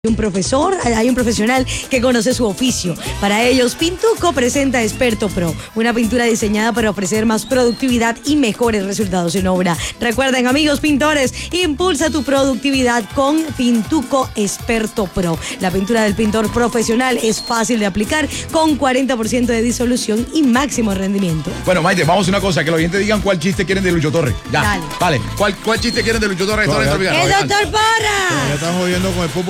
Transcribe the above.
Un profesor, hay un profesional que conoce su oficio. Para ellos, Pintuco presenta Experto Pro, una pintura diseñada para ofrecer más productividad y mejores resultados en obra. Recuerden, amigos pintores, impulsa tu productividad con Pintuco Experto Pro. La pintura del pintor profesional es fácil de aplicar, con 40% de disolución y máximo rendimiento. Bueno, Maite, vamos a una cosa, que los oyentes digan cuál chiste quieren de Lucho Torres. Ya, Dale. Vale, ¿cuál chiste quieren de Lucho Torres? ¡El doctor Porra! Ya están jodiendo con el fútbol.